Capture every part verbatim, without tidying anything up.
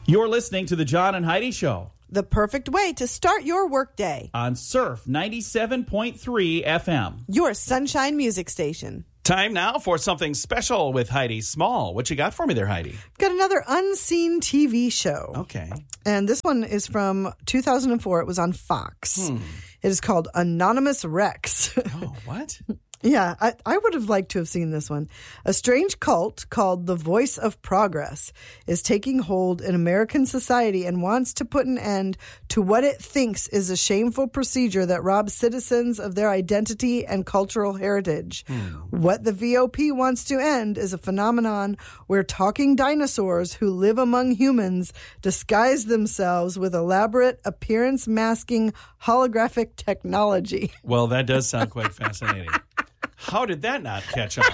You're listening to the John and Heidi Show The perfect way to start your workday. on Surf ninety-seven point three F M. Your sunshine music station. Time now for something special with Heidi Small. What you got for me there, Heidi? Got another unseen T V show. Okay. And this one is from two thousand four. It was on Fox. Hmm. It is called Anonymous Rex. Oh, what? Yeah, I, I would have liked to have seen this one. A strange cult called the Voice of Progress is taking hold in American society and wants to put an end to what it thinks is a shameful procedure that robs citizens of their identity and cultural heritage. Hmm. What the V O P wants to end is a phenomenon where talking dinosaurs who live among humans disguise themselves with elaborate appearance-masking holographic technology. Well, that does sound quite fascinating. How did that not catch on?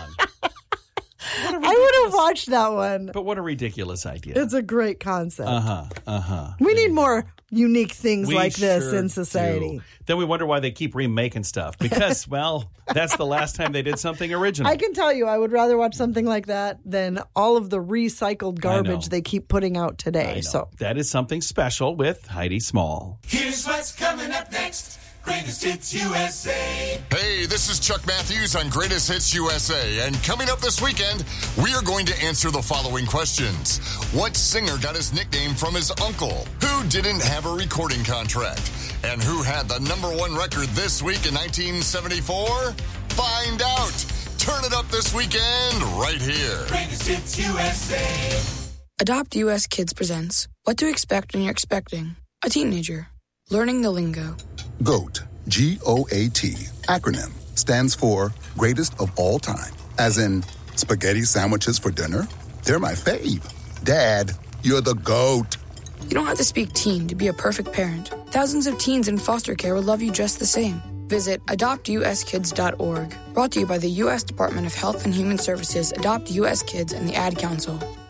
I would have watched that one. But what a ridiculous idea. It's a great concept. Uh-huh, uh-huh. We need more unique things We like this sure in society. do. Then we wonder why they keep remaking stuff. Because, well, that's the last time they did something original. I can tell you, I would rather watch something like that than all of the recycled garbage they keep putting out I today. know. So That is something special with Heidi Small. Here's what's coming up next. Greatest Hits U S A. Hey, this is Chuck Matthews on Greatest Hits U S A, and coming up this weekend, we are going to answer the following questions. What singer got his nickname from his uncle? Who didn't have a recording contract? And who had the number one record this week in nineteen seventy-four? Find out. Turn it up this weekend right here. Greatest Hits U S A. Adopt U S Kids presents What to Expect When You're Expecting a Teenager. Learning the lingo. GOAT, G O A T, acronym, stands for Greatest of All Time. As in, spaghetti sandwiches for dinner? They're my fave. Dad, you're the GOAT. You don't have to speak teen to be a perfect parent. Thousands of teens in foster care will love you just the same. Visit adopt u s kids dot org. Brought to you by the U S Department of Health and Human Services, Adopt U S Kids, and the Ad Council.